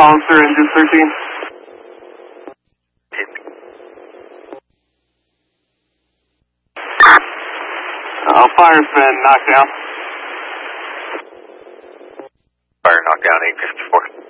Hollister, engine 13. Fire's been knocked down. Fire knocked down 854.